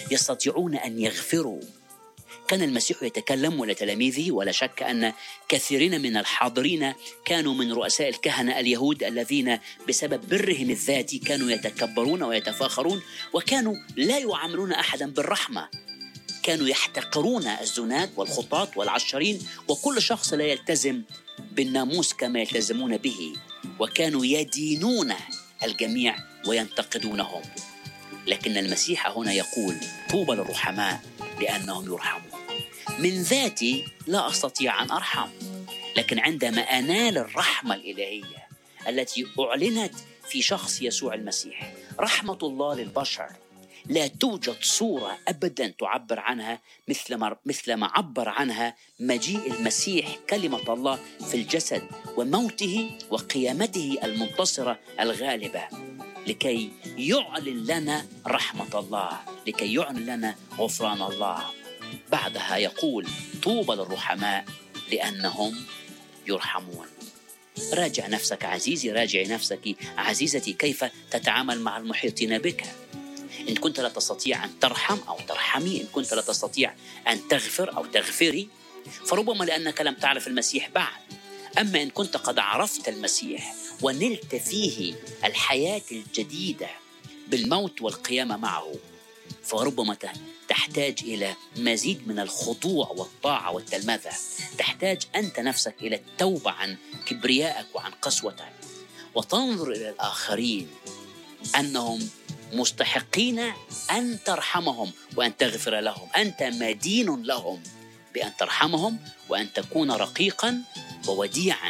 يستطيعون أن يغفروا. كان المسيح يتكلم لتلاميذه، ولا شك أن كثيرين من الحاضرين كانوا من رؤساء الكهنة اليهود الذين بسبب برهم الذاتي كانوا يتكبرون ويتفاخرون، وكانوا لا يعاملون أحدا بالرحمة. كانوا يحتقرون الزناد والخطاة والعشرين وكل شخص لا يلتزم بالناموس كما يلتزمون به، وكانوا يدينون الجميع وينتقدونهم. لكن المسيح هنا يقول: طوبى للرحماء لأنهم يرحمون. من ذاتي لا أستطيع أن أرحم، لكن عندما أنال الرحمة الإلهية التي أعلنت في شخص يسوع المسيح، رحمة الله للبشر لا توجد صورة أبدا تعبر عنها مثل ما عبر عنها مجيء المسيح كلمة الله في الجسد وموته وقيامته المنتصرة الغالبة، لكي يعلن لنا رحمة الله، لكي يعلن لنا غفران الله. بعدها يقول: طوبى للرحماء لأنهم يرحمون. راجع نفسك عزيزي، راجع نفسك عزيزتي، كيف تتعامل مع المحيطين بك. إن كنت لا تستطيع أن ترحم أو ترحمي، إن كنت لا تستطيع أن تغفر أو تغفري، فربما لأنك لم تعرف المسيح بعد. أما إن كنت قد عرفت المسيح ونلت فيه الحياة الجديدة بالموت والقيامة معه، فربما تحتاج إلى مزيد من الخضوع والطاعة والتلمذة. تحتاج أنت نفسك إلى التوبة عن كبريائك وعن قسوتك، وتنظر إلى الآخرين أنهم مستحقين أن ترحمهم وأن تغفر لهم. أنت مدين لهم بأن ترحمهم وأن تكون رقيقا ووديعا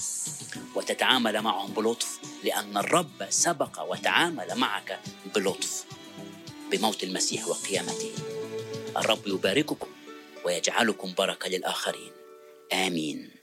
وتتعامل معهم بلطف، لأن الرب سبق وتعامل معك بلطف بموت المسيح وقيامته. الرب يبارككم ويجعلكم بركة للآخرين. آمين.